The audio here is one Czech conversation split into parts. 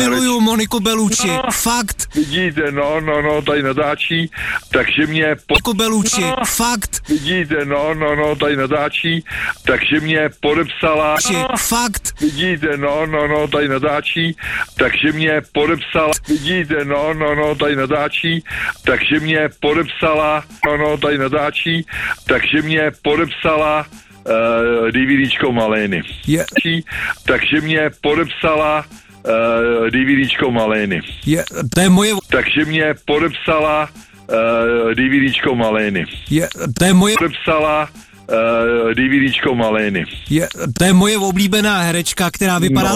miluju Moniku Bellucci, fakt. Vidíte, no, tady natáčí, takže mě... Moniku Bellucci, fakt. Vidíte, no, tady natáčí, takže mě podepsala... Fakt. Vidíte, no, tady natáčí, takže mě podepsala... Vidíte, no, tady natáčí, takže mě podepsala... No, tady natáčí, takže mě podepsala... DVDčko Malény. Takže mě podepsala DVDčko Malény. To je moje... Takže mě podepsala DVDčko Malény. To je moje... Podepsala DVDčko Malény. To je moje oblíbená herečka, která vypadá...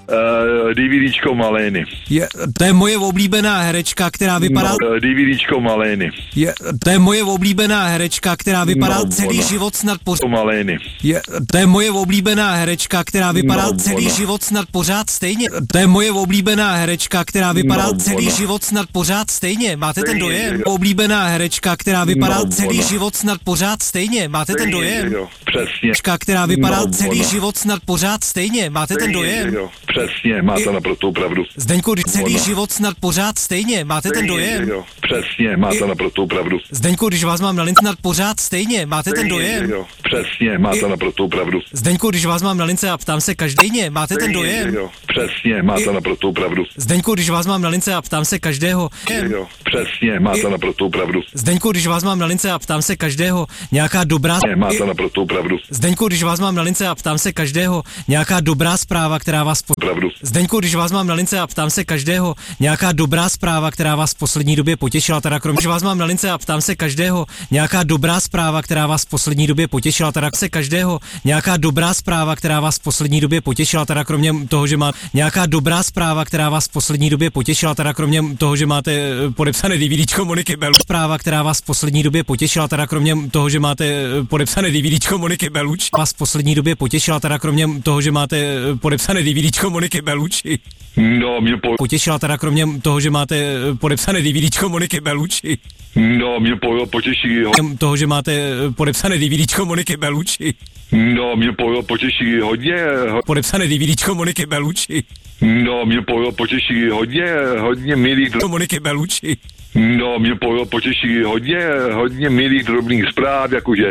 DVDčko Malény. To je moje oblíbená herečka, která vypadá... DVDčko Malény. To je moje oblíbená herečka, která vypadá celý život snad pořád... Malény. To je moje oblíbená herečka, která vypadá celý život snad pořád stejně. To je moje oblíbená herečka, která vypadá celý život snad pořád stejně. Máte ten dojem? Oblíbená herečka, která vypadá celý život snad pořád stejně. Máte ten dojem? Přesně. Která vypadá celý život snad pořád stejně. Máte ten dojem? Přesně, máte naprostou pravdu. Zdeňku, celý život snad pořád stejně, máte ten dojem? Přesně, máte naprostou pravdu. Zdeňku, když vás mám na lince snad pořád stejně, máte ten dojem? Přesně, máte naprostou pravdu. Zdeňku, když vás mám na lince a ptám se každého, máte ten dojem? Přesně, máte naprostou pravdu. Zdeňku, když vás mám na lince a ptám se každého, přesně, máte naprostou pravdu. Zdeňku, když vás mám na lince a ptám se každého, nějaká dobrá... Máte naprostou pravdu. Zdeňku, když vás mám na lince a ptám se každého, nějaká dobrá zpráva, která vás... Pravdu. Zdeňku, když vás mám na lince a ptám se každého, nějaká dobrá zpráva, která vás v poslední době potěšila, teda kromě, že vás mám na lince a ptám se každého, nějaká dobrá zpráva, která vás v poslední době potěšila, teda se každého, nějaká dobrá zpráva, která vás v poslední době potěšila, teda kromě toho, že má nějaká dobrá zpráva, která vás v poslední době potěšila, teda kromě toho, že máte podepsané DVDčko Moniky Bellucci, zpráva, která vás v poslední době potěšila, teda kromě toho, že máte podepsané DVDčko Moniky Bellucci, vás v poslední době potěšila, teda kromě toho, že máte podepsané DVDčko Moniky Bellucci. No, mě potěšila, teda kromě toho, že máte podepsané DVDčko Moniky Bellucci. No, mě potěší toho, že máte podepsané DVDčko Moniky Bellucci. No, mě potěší hodně. Podepsané DVDčko Moniky Bellucci. No, mě potěší hodně milých Moniky Bellucci. No, mě potěší hodně milých drobných zpráv, jakože...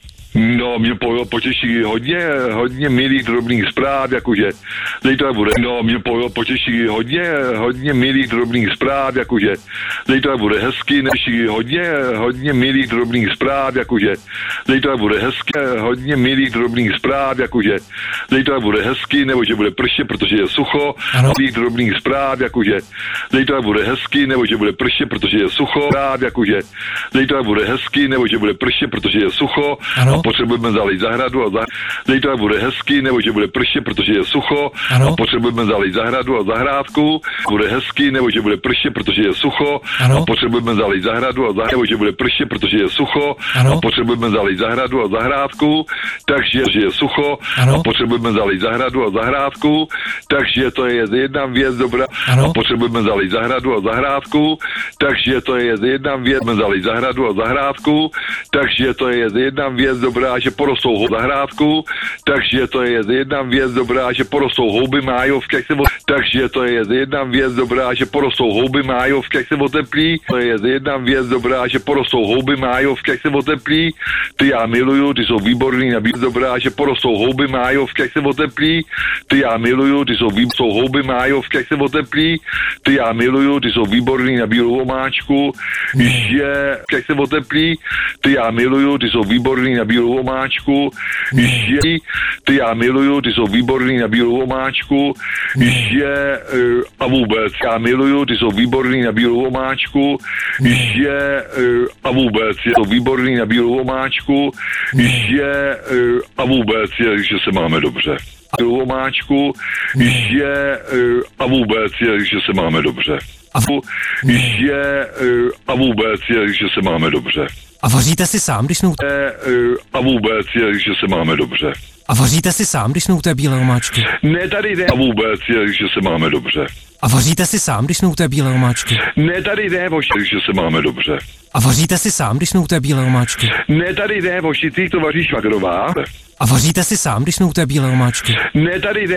No, mě potěší hodně milých drobných zpráv, jakože zítra bude. No, mě potěší hodně milých drobných zpráv, jakože zítra bude hezky, neší hodně milých drobných zpráv, jakože zítra bude hezky, hodně milých drobných zpráv, jakože zítra bude hezky, nebo že bude pršet, protože je sucho, milých drobných zpráv, jakože zítra bude hezky, nebo že bude pršet, protože je sucho, jakože zítra bude hezky, nebo že bude pršet, protože je sucho. Potřebujeme zalít zahradu a zítra bude hezky, nebo že bude pršet, protože je sucho. A potřebujeme zalít zahradu a zahrádku. Bude hezky, nebo že bude pršet, protože je sucho. A potřebujeme zalít zahradu a zahrádku. Nebo že bude pršet, protože je sucho. A potřebujeme zalít zahradu a zahrádku. Takže je sucho. A potřebujeme zalít zahradu a zahrádku. Takže to je jedna věc dobrá. A potřebujeme zalít zahradu a zahrádku. Takže to je jedna věc, zalít zahradu a zahrádku. Takže to je jedna věc dobrá, že porostou zahrádku, takže to je jedna věc dobrá, že porostou houby májovky, jak se takže to je jedna věc dobrá, že porostou houby májovky, jak se oteplí, to je jedna věc dobrá, že porostou houby májovky, jak se oteplí, ty já miluju, ty jsou výborný na bílou dobrá, že porostou houby májovky, jak se oteplí, ty já miluju, ty jsou houby májovky, jak se oteplí, ty já miluju, ty jsou výborný na bílou omáčku, že jak se oteplí, ty já miluju, ty jsou výborný na bílou omáčku, že ty já miluju, ty jsou výborný na bílou omáčku, že a vůbec já miluju, ty jsou výborný na bílou omáčku, že a vůbec jsou výborný na bílou omáčku, že a vůbec je, že se máme dobře. Bílou omáčku, že a vůbec je, že se máme dobře. Že a vůbec je, že se máme dobře. A vaříte si sám, když snou... A vůbec je, že se máme dobře. A vaříte si sám, když snou té bílé omáčky? Ne, tady jde. A vůbec je, že se máme dobře. A vaříte si sám, když snou té bílé omáčky? Ne, tady jde, že se máme dobře. A vaříte si sám, když snou té bílé omáčky? Ne, tady jde, to vaří švagrová. A vaříte si sám, když snou té bílé omáčky? Ne, tady jde.